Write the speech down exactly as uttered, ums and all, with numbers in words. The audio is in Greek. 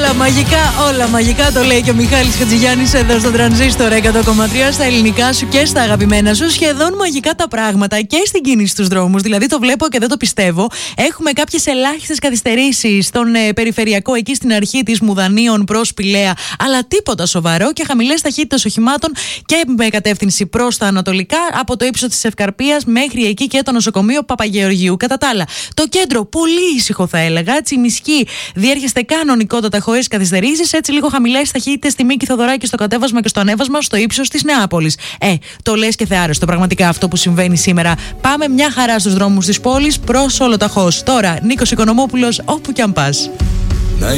Όλα μαγικά, όλα μαγικά, το λέει και ο Μιχάλης Χατζηγιάννης εδώ στο Τρανζίστορ εκατό κόμμα τρία, στα ελληνικά σου και στα αγαπημένα σου. Σχεδόν μαγικά τα πράγματα και στην κίνηση στους δρόμους. Δηλαδή το βλέπω και δεν το πιστεύω. Έχουμε κάποιες ελάχιστες καθυστερήσεις στον ε, περιφερειακό εκεί στην αρχή της Μουδανίων προς Πηλαία, αλλά τίποτα σοβαρό και χαμηλές ταχύτητες οχημάτων και με κατεύθυνση προς τα ανατολικά από το ύψος της Ευκαρπίας μέχρι εκεί και το νοσοκομείο Παπαγεωργίου. Κατά τα άλλα, το κέντρο πολύ ήσυχο θα έλεγα. Τσιμισκή διέρχεστε κανονικότατα χωρίς καθυστερήσεις. Έτσι, λίγο χαμηλές ταχύτητες στη Μίκη Θοδωράκη στο κατέβασμα και στο ανέβασμα στο ύψος της Νεάπολης. Ε, το λες και θεάρεστο πραγματικά αυτό που συμβαίνει σήμερα. Πάμε μια χαρά στους δρόμους της πόλης προς όλο ταχώς. Τώρα, Νίκος Οικονομόπουλος, όπου κι αν πας.